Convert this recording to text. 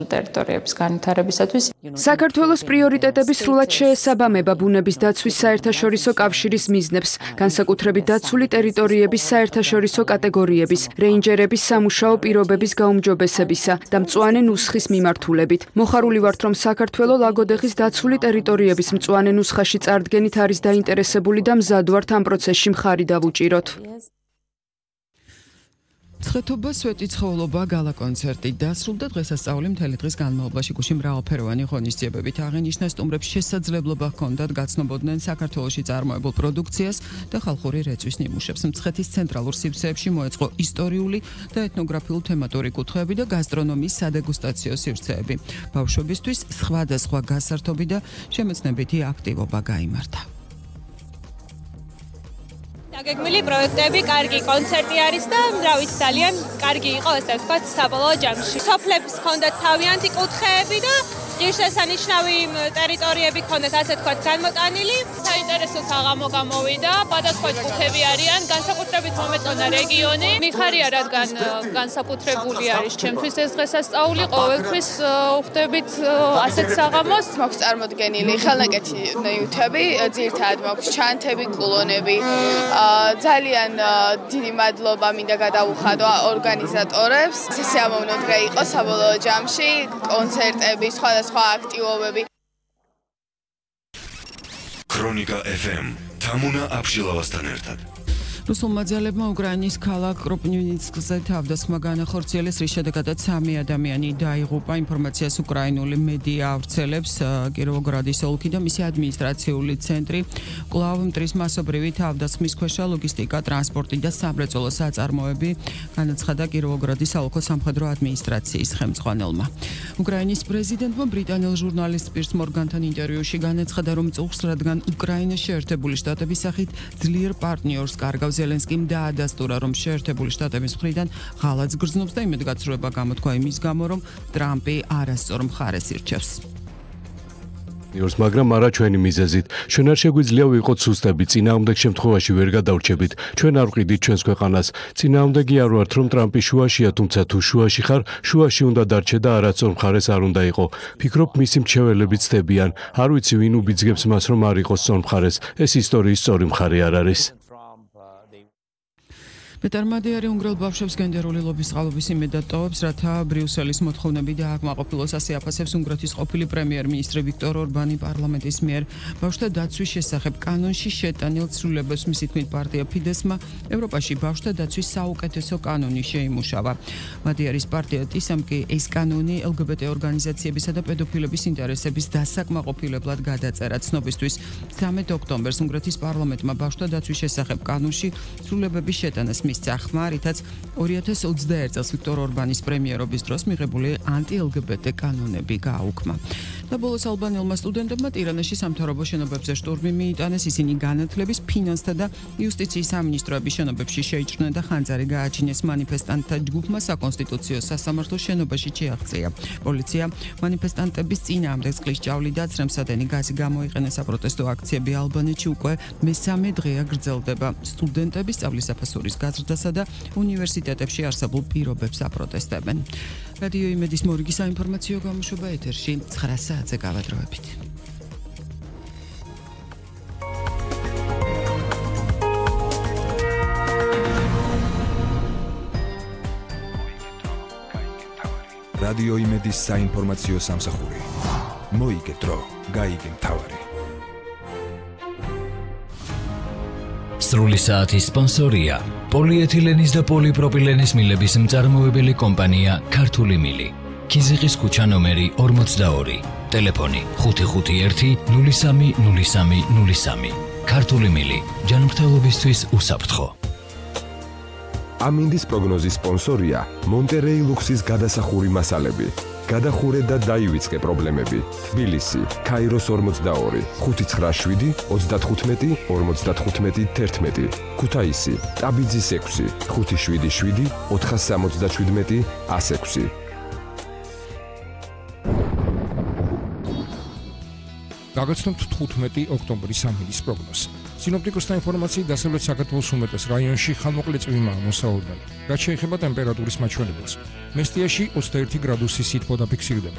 ტერიტორიების განვითარებისათვის. საქართველოს პრიორიტეტები სრულად შეესაბამება ბუნების დაცვის საერთაშორისო კავშირის მიზნებს, განსაკუთრებით დაცული ტერიტორიების საერთაშორისო კატეგორიების, რეინჯერების სამუშაო პირობების გაუმჯობესებისა და მწვანე ნუსხის მიმართულებით. მოხარული ვართ, რომ საქართველო ლაგოდეხის დაცული ტერიტორიების მწვანე ნუსხაში წარდგენით არის დაინტერესებული და მზად ვართ ამ პროცესში მხარი დავუჭიროთ. ცხეთობა, სვეტიცხოვლობა, გალა კონცერტი დასრულდა დღესასწაული მთელი დღის განმავლობაში გუშინ მრავალფეროვანი ღონისძიებებით აღინიშნა სტუმრებს შესაძლებლობა ჰქონდათ გაცნობოდნენ საქართველოში წარმოებულ პროდუქციას და ხალხური რეწვის ნიმუშებს. მცხეთის ცენტრალურ სივრცეებში მოეწყო ისტორიული და ეთნოგრაფიული თემატური კუთხეები და გასტრონომიის სადეგუსტაციო სივრცეები. ბავშვებისთვის სხვადასხვა გასართობი და შემეცნებითი აქტივობა გაიმართა. გეგმილი პროექტები, კარგი კონცერტი არის და რა ვიცი ძალიან კარგი იყო ესე ვთქვათ საბოლოო ჯამში. სოფლებს ჰქონდათ თავიანთი კუთხეები და ღირსშესანიშნავი ტერიტორიები ჰქონდათ ასე ვთქვათ განმოტანილი. საინტერესო საღამო გამოვიდა, სხვადასხვა ჯგუფები არიან, განსაკუთრებით მომეწონა რეგიონი. მიხარია, რადგან განსაკუთრებული არის ჩემთვის ეს დღესასწაული, ყოველთვის ვხვდებით ასეთ საღამოს. მაქვს წარმოდგენილი ხელნაკეთი ნიუთები, ძირითადად მაქვს ჩანთები, კულონები. ძალიან დიდი მადლობა მინდა გადაუხადო ორგანიზატორებს. სიამოვნო დღე იყო საბოლოო ჯამში, კონცერტები, სხვადასხვა აქტივობები. ქრონიკა FM თამუნა აბშილავასთან ერთად. რუსულმა ძალებმა უკრაინის ქალაქ კროპნივიცკზე თავდასხმა განახორციელეს, რის შედეგადაც 3 ადამიანი დაიღუპა. ინფორმაციას უკრაინული მედია ავრცელებს. კიროვოგრადის ოლქი და მისი ადმინისტრაციული ცენტრი კვლავ მტრის მასობრივი თავდასხმის ქვეშა ლოგისტიკა, ტრანსპორტი და სამრეწველო საწარმოები, განაცხადა კიროვოგრადის საოლქო სამხედრო ადმინისტრაციის ხელმძღვანელმა. უკრაინის პრეზიდენტმა ბრიტანელ ჟურნალისტ პირს მორგანთან ინტერვიუში განაცხადა, რომ წუხს, რადგან უკრაინა შეერთებული შტატების სახით ძლიერ პარტნიორს კარგავს. ზელენსკიმ დაადასტურა, რომ შეერთებული შტატების მხრიდან ღალატს გრძნობს და იმედგაცრუება გამოთქვა იმის გამო, რომ ტრამპი არასწორ მხარეს ირჩევს. მაგრამ არა ჩვენი მიზეზით. ჩვენ არ შეგვიძლია ვიყოთ სუსტები, წინააღმდეგ შემთხვევაში ვერ გადავრჩებით. ჩვენ არ ვყიდით ჩვენს ქვეყანას. წინააღმდეგი არ ვართ, რომ ტრამპი შუაშია, თუმცა თუ შუაში ხარ, შუაში უნდა დარჩე და არასწორ მხარეს არ უნდა იყო. ფიქრობ, მისი მრჩეველები ცდებიან. არ ვიცი, ვინ უბიძგებს მას, რომ არ იყოს სწორ მხარეს. ეს ისტორიის სწორი მხარე არ არის. პეტერ მადიარი უნგრელ ბავშვებს გენდერული ლობის წყალობის იმედად ტოვებს, რათა ბრიუსელის მოთხოვნები დააკმაყოფილოს. ასე აფასებს უნგრეთის ყოფილი პრემიერ-მინისტრი ვიქტორ ორბანი პარლამენტის მიერ ბავშვთა დაცვის შესახებ კანონში შეტანილ ცვლილებებს. მისი თქმით, პარტია ფიდესმა ევროპაში ბავშვთა დაცვის საუკეთესო კანონი შეიმუშავა. მადიარის პარტია ტისამ კი ეს კანონი LGBT ორგანიზაციებისა და პედოფილების ინტერესების დასაკმაყოფილებლად გადაწერა. ცნობისთვის 13 ოქტომბერს უნგრეთის პარლამენტმა ბავშვთა დაცვის შესახებ კანონში ცვლილებების შეტანას მისცა ხმა, რითაც 2021 წელს ვიქტორ ორბანის პრემიერობის დროს მიღებული ანტი-LGBT კანონები გააუქმა. და ბოლოს ალბანელმა სტუდენტებმა ტირანაში სამთავრობო შენობებზე შტურმი მიიტანეს. ისინი განათლების, ფინანსთა და იუსტიციის სამინისტროების შენობებში შეიჭრნენ და ხანძარი გააჩინეს. მანიფესტანტთა ჯგუფმა საკონსტიტუციო სასამართლო შენობაში შეაღწია. პოლიცია მანიფესტანტების წინააღმდეგ წყლის ჭავლი და ცრემსადენი გაზი გამოიყენეს. საპროტესტო აქციები ალბანეთში უკვე მესამე დღეა გრძელდება. სტუდენტები სწავლის საფასურის გაზრდასა და უნივერსიტეტებში არსებულ პირობებს აპროტესტებენ. რადიო იმედის მორიგი საინფორმაციო გამოშვება ეთერში 9 საათზე გავადროებით. რადიო იმედის საინფორმაციო სამსახური. მოიგე დრო, გაიგე მთავარი. სრული საათის სპონსორია პოლიეთილენის და პოლიპროპილენის მილების მწარმოებელი კომპანია ქართული მილი. ქიზიყის ქუჩა ნომერი 42, ტელეფონი 551 03 03 03. ქართული მილი, ჯანმრთელობისთვის უსაფრთხო. ამინდის პროგნოზის სპონსორია მონტერეი ლუქსის გადასახური მასალები. გადახურე და დაივიწყე პრობლემები. თბილისი, ქაიროს 42, 597 35 55 11. ქუთაისი, ტაბიძის 6, 577 477 106. გაგაცნობთ 15 ოქტომბრის ამინდის პროგნოზს. სინოპტიკოსთა ინფორმაციით დასავლეთ საქართველოს უმეტეს რაიონში ხანმოკლე წვიმაა მოსაოდნელი. რაც შეეხება ტემპერატურის მაჩვენებელს. მესტიაში 21 გრადუსი სითბო დაფიქსირდება.